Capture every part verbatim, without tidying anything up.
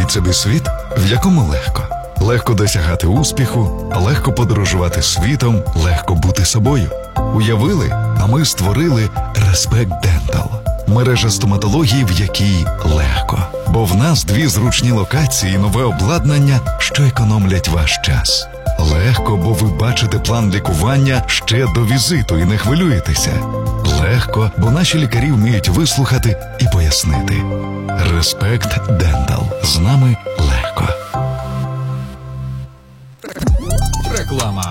уявіть собі світ, в якому легко. Легко досягати успіху, легко подорожувати світом, легко бути собою. Уявили, а ми створили Respect Dental. Мережа стоматології, в якій легко. Бо в нас дві зручні локації і нове обладнання, що економлять ваш час. Легко, бо ви бачите план лікування ще до візиту і не хвилюєтеся. Легко, бо наші лікарі вміють вислухати і пояснити. Respect Dental. З нами легко. Реклама.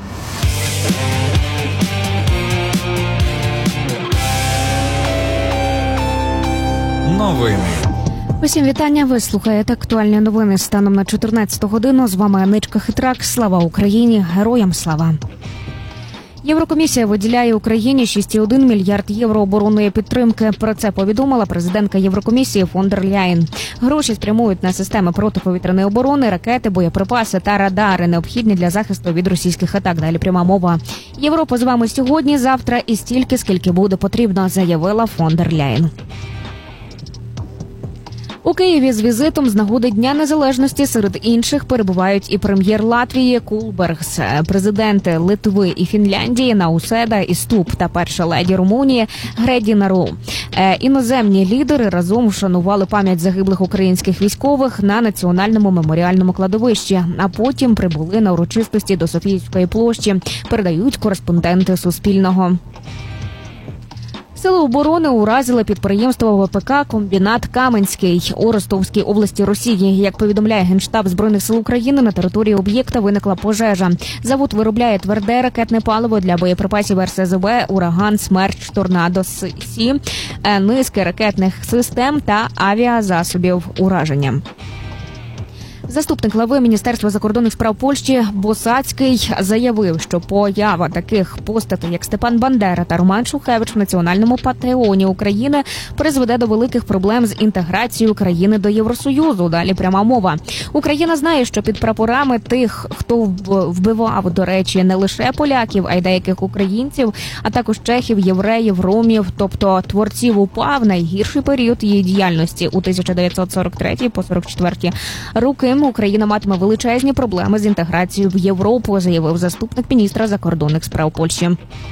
Новини. Усім вітання. Ви слухаєте актуальні новини станом на чотирнадцяту годину. З вами Аничка Хитрак. Слава Україні! Героям слава! Єврокомісія виділяє Україні шість цілих один мільярд євро оборонної підтримки. Про це повідомила президентка Єврокомісії фон дер Ляєн. Гроші спрямують на системи протиповітряної оборони, ракети, боєприпаси та радари, необхідні для захисту від російських атак. Далі пряма мова. Європа з вами сьогодні, завтра і стільки, скільки буде потрібно, заявила фон дер Ляєн. У Києві з візитом з нагоди Дня Незалежності серед інших перебувають і прем'єр Латвії Кулбергс, президенти Литви і Фінляндії Науседа і Ступ та перша леді Румунії Гредіна Ру. Е, іноземні лідери разом вшанували пам'ять загиблих українських військових на Національному меморіальному кладовищі, а потім прибули на урочистості до Софійської площі, передають кореспонденти Суспільного. Сили оборони уразили підприємство ВПК «Комбінат Каменський» у Ростовській області Росії. Як повідомляє Генштаб Збройних сил України, на території об'єкта виникла пожежа. Завод виробляє тверде ракетне паливо для боєприпасів ер ес зе ве, «Ураган», «Смерч», «Торнадо», «Сі», низки ракетних систем та авіазасобів ураження. Заступник глави Міністерства закордонних справ Польщі Босацький заявив, що поява таких постатей, як Степан Бандера та Роман Шухевич в національному пантеоні України призведе до великих проблем з інтеграцією країни до Євросоюзу. Далі пряма мова. Україна знає, що під прапорами тих, хто вбивав, до речі, не лише поляків, а й деяких українців, а також чехів, євреїв, ромів, тобто творців УПА в найгірший період її діяльності у тисяча дев'ятсот сорок третій по сорок четвертій роки, Україна матиме величезні проблеми з інтеграцією в Європу, заявив заступник міністра закордонних справ Польщі.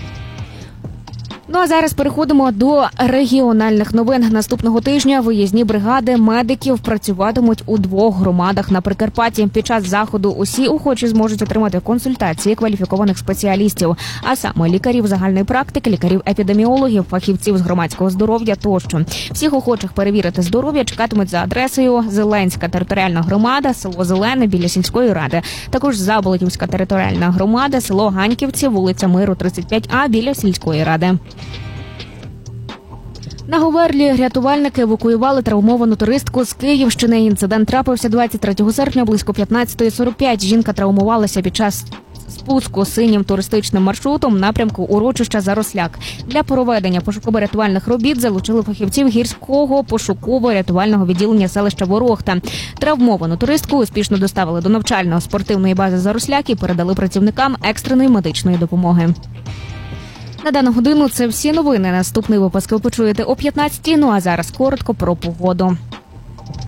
Ну а зараз переходимо до регіональних новин. Наступного тижня виїзні бригади медиків працюватимуть у двох громадах на Прикарпатті. Під час заходу усі охочі зможуть отримати консультації кваліфікованих спеціалістів, а саме лікарів загальної практики, лікарів-епідеміологів, фахівців з громадського здоров'я тощо. Всіх охочих перевірити здоров'я чекатимуть за адресою Зеленська територіальна громада, село Зелене біля сільської ради. Також Заболотівська територіальна громада, село Ганьківці, вулиця Миру, тридцять п'ять А біля сільської ради. На Говерлі рятувальники евакуювали травмовану туристку з Київщини. Інцидент трапився двадцять третього серпня близько п'ятнадцята сорок п'ять. Жінка травмувалася під час спуску синім туристичним маршрутом в напрямку урочища Заросляк. Для проведення пошуково-рятувальних робіт залучили фахівців гірського пошуково-рятувального відділення селища Ворохта. Травмовану туристку успішно доставили до навчально-спортивної бази Заросляк і передали працівникам екстреної медичної допомоги. На дану годину це всі новини. Наступний випуск ви почуєте о п'ятнадцятій. Ну а зараз коротко про погоду.